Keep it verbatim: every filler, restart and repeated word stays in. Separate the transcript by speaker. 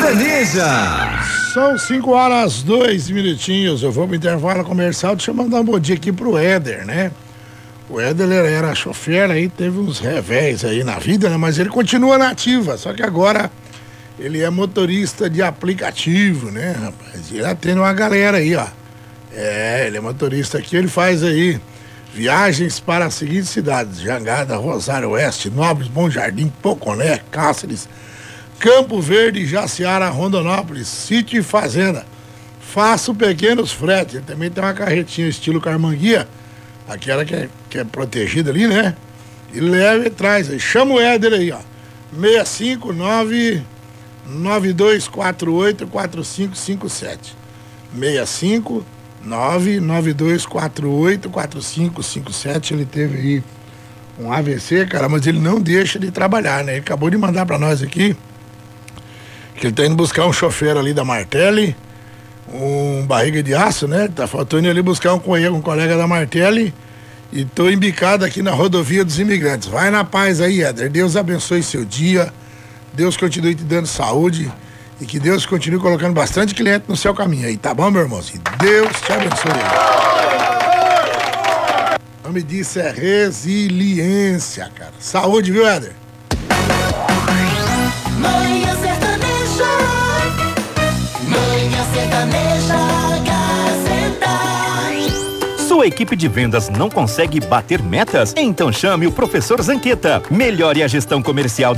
Speaker 1: Sertaneja.
Speaker 2: São cinco horas, dois minutinhos. Eu vou pro intervalo comercial. Deixa eu mandar um bom dia aqui pro Éder, né? O Éder ele era chofer aí, teve uns revés aí na vida, né? Mas ele continua na ativa, só que agora ele é motorista de aplicativo, né, rapaz? Ele atende uma galera aí, ó. É, ele é motorista aqui, ele faz aí viagens para as seguintes cidades: Jangada, Rosário Oeste, Nobres, Bom Jardim, Poconé, Cáceres, Campo Verde, Jaciara, Rondonópolis, Sítio e Fazenda. Faço pequenos fretes. Ele também tem uma carretinha estilo Carmanguia, aquela que é, que é protegida ali, né? E leva e traz aí. Chama o Éder aí, ó. seis cinco nove nove dois quatro oito quatro cinco cinco sete. seis cinco nove nove dois quatro oito quatro cinco cinco sete. Ele teve aí um A V C, cara, mas ele não deixa de trabalhar, né? Ele acabou de mandar pra nós aqui que ele tá indo buscar um chofer ali da Martelli, um barriga de aço, né? Tá faltando ali buscar um, um colega da Martelli, e tô embicado aqui na rodovia dos imigrantes. Vai na paz aí, Éder. Deus abençoe seu dia, Deus continue te dando saúde e que Deus continue colocando bastante cliente no seu caminho aí, tá bom, meu irmão? E Deus te abençoe. O nome disso é resiliência, cara. Saúde, viu, Éder?
Speaker 3: Manhã Sertaneja, Manhã Sertaneja, Gazeta.
Speaker 4: Sua equipe de vendas não consegue bater metas? Então chame o professor Zanqueta. Melhore a gestão comercial